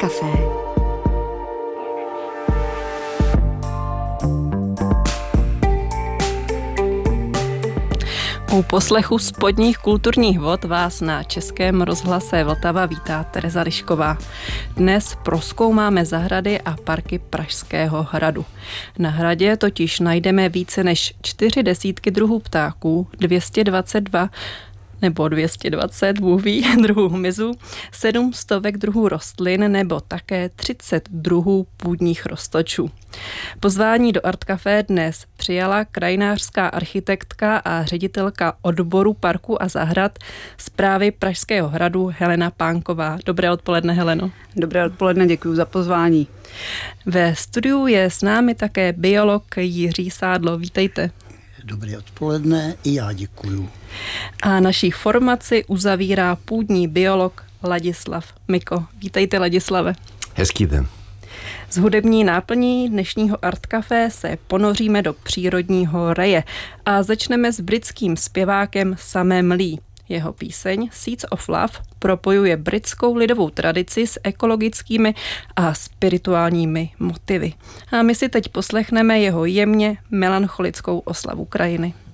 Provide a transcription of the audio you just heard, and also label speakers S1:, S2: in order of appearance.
S1: Café.
S2: U poslechu spodních kulturních vod vás na Českém rozhlase Vltava vítá Tereza Lišková. Dnes prozkoumáme zahrady a parky Pražského hradu. Na hradě totiž najdeme více než 40 druhů ptáků, 220 Bůh ví, druhů hmyzu, 700 druhů rostlin nebo také 30 druhů půdních roztočů. Pozvání do Art Café dnes přijala krajinářská architektka a ředitelka odboru parku a zahrad Správy Pražského hradu Helena Pánková. Dobré odpoledne, Heleno.
S3: Dobré odpoledne, děkuji za pozvání.
S2: Ve studiu je s námi také biolog Jiří Sádlo. Vítejte.
S4: Dobré odpoledne, i já děkuju.
S2: A naší formaci uzavírá půdní biolog Ladislav Miko. Vítejte, Ladislave.
S5: Hezký den.
S2: Z hudební náplní dnešního Art Café se ponoříme do přírodního raje a začneme s britským zpěvákem Samem Lee. Jeho píseň Seeds of Love propojuje britskou lidovou tradici s ekologickými a spirituálními motivy. A my si teď poslechneme jeho jemně melancholickou oslavu krajiny.